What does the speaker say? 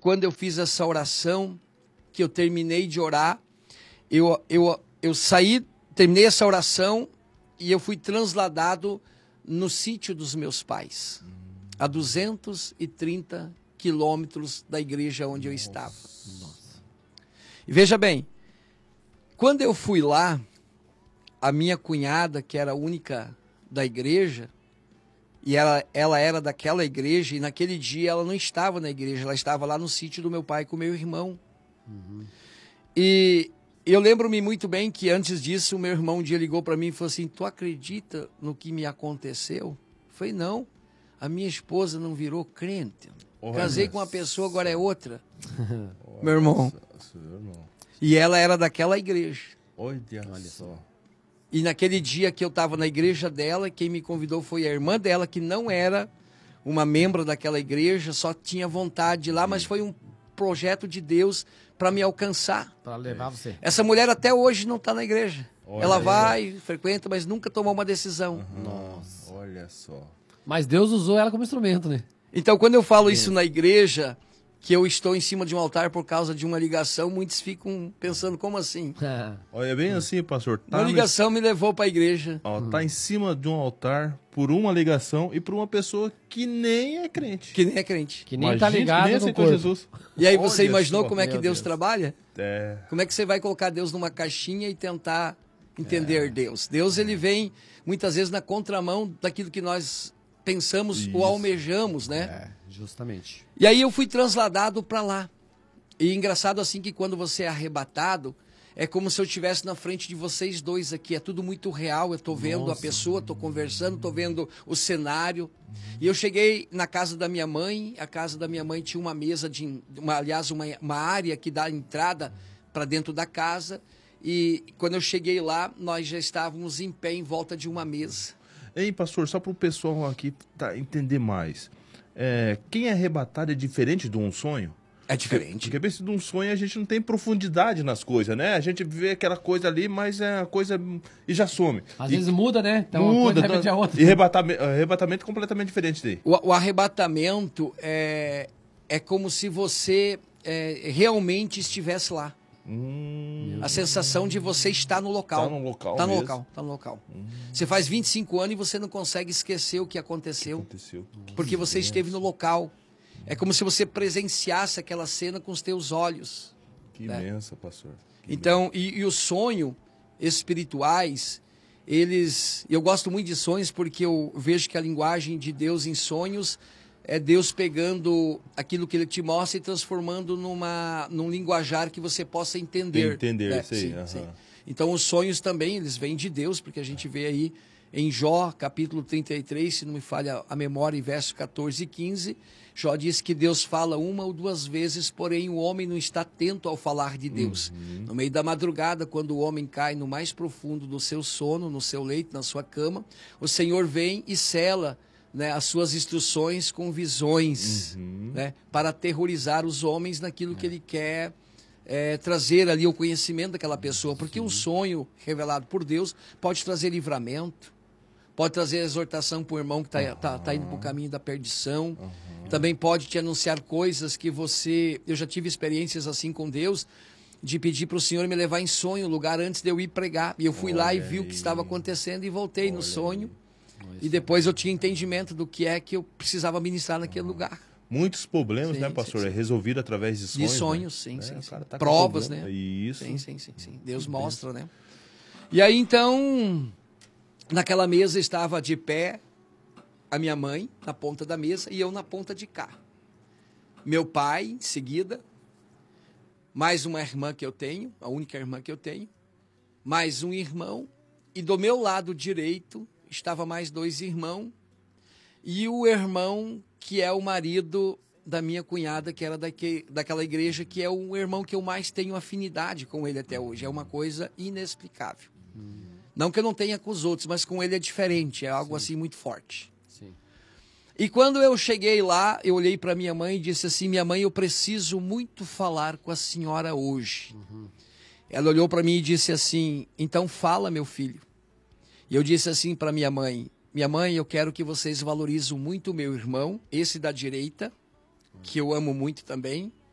quando eu fiz essa oração, que eu terminei de orar, eu saí, terminei essa oração e eu fui transladado no sítio dos meus pais, a 230 quilômetros da igreja onde eu estava. E veja bem, quando eu fui lá, a minha cunhada, que era a única da igreja, e ela era daquela igreja, e naquele dia ela não estava na igreja, ela estava lá no sítio do meu pai com o meu irmão. E eu lembro-me muito bem que antes disso, o meu irmão um dia ligou para mim e falou assim: tu acredita no que me aconteceu? Eu falei: não, a minha esposa não virou crente. Casei com uma pessoa, agora é outra. Meu irmão. E ela era daquela igreja. Olha só. E naquele dia que eu estava na igreja dela, quem me convidou foi a irmã dela, que não era uma membro daquela igreja, só tinha vontade de ir lá, mas foi um projeto de Deus para me alcançar. Para levar você. Essa mulher até hoje não está na igreja. Olha Ela aí. vai, frequenta, mas nunca tomou uma decisão. Nossa, olha só. Mas Deus usou ela como instrumento, né? Então, quando eu falo isso na igreja, que eu estou em cima de um altar por causa de uma ligação, muitos ficam pensando, como assim? Olha, é bem assim, pastor. Tá Uma ligação me levou para a igreja. Tá em cima de um altar por uma ligação e por uma pessoa que nem é crente. Que nem é crente. Que nem Mas tá gente ligado nem no aceitou corpo. Jesus. E aí você Olha imaginou só. como é que Meu Deus Deus. trabalha? É. Como é que você vai colocar Deus numa caixinha e tentar entender Deus? Deus, ele vem muitas vezes na contramão daquilo que nós pensamos ou Isso. almejamos, né? É, justamente. E aí eu fui transladado para lá. E engraçado assim que quando você é arrebatado, é como se eu estivesse na frente de vocês dois aqui. É tudo muito real, eu estou vendo a pessoa, estou conversando, estou vendo o cenário. E eu cheguei na casa da minha mãe, a casa da minha mãe tinha uma mesa, uma área que dá entrada para dentro da casa. E quando eu cheguei lá, nós já estávamos em pé em volta de uma mesa. Ei, pastor, só para o pessoal aqui entender mais. Quem é arrebatado é diferente de um sonho? É diferente. Porque pensa de um sonho a gente não tem profundidade nas coisas, né? A gente vê aquela coisa ali, mas é a coisa e já some. Às vezes muda, né? Então uma Muda, coisa remete a outra. E arrebatamento é completamente diferente daí. O arrebatamento é como se você realmente estivesse lá. A sensação de você estar no local. Tá no local Está no mesmo. local, tá no local. Você faz 25 anos e você não consegue esquecer o que aconteceu. Porque você esteve no local. É como se você presenciasse aquela cena com os teus olhos. Que imensa, pastor. Então, e os sonhos espirituais, eu gosto muito de sonhos porque eu vejo que a linguagem de Deus em sonhos é Deus pegando aquilo que ele te mostra e transformando num linguajar que você possa entender. Sei. Sim. Então, os sonhos também, eles vêm de Deus, porque a gente vê aí em Jó, capítulo 33, se não me falha a memória, em verso 14 e 15, Jó diz que Deus fala uma ou duas vezes, porém o homem não está atento ao falar de Deus. No meio da madrugada, quando o homem cai no mais profundo do seu sono, no seu leito, na sua cama, o Senhor vem e sela, né, as suas instruções com visões, né, para aterrorizar os homens naquilo que ele quer trazer ali o conhecimento daquela pessoa. Porque um sonho revelado por Deus pode trazer livramento, pode trazer exortação para o irmão que está indo para o caminho da perdição. Também pode te anunciar coisas que eu já tive experiências assim com Deus, de pedir para o Senhor me levar em sonho, lugar antes de eu ir pregar. E eu fui lá e vi o que estava acontecendo e voltei no sonho. E depois eu tinha entendimento do que é que eu precisava ministrar naquele lugar. Muitos problemas, Sim, né, pastor? sim. É resolvido através de sonhos. De sonhos, né? sim. O cara tá com Provas, problema. né? Isso. Sim. Deus mostra, né? E aí, então, naquela mesa estava de pé a minha mãe na ponta da mesa e eu na ponta de cá. Meu pai, em seguida, mais uma irmã que eu tenho, a única irmã que eu tenho, mais um irmão, e do meu lado direito estava mais dois irmãos, e o irmão que é o marido da minha cunhada, que era daquela igreja, que é o irmão que eu mais tenho afinidade com ele até hoje. É uma coisa inexplicável. Não que eu não tenha com os outros, mas com ele é diferente, é algo assim muito forte. Sim. E quando eu cheguei lá, eu olhei para minha mãe e disse assim: minha mãe, eu preciso muito falar com a senhora hoje. Ela olhou para mim e disse assim: então fala, meu filho. E eu disse assim para minha mãe: eu quero que vocês valorizem muito o meu irmão, esse da direita, que eu amo muito também,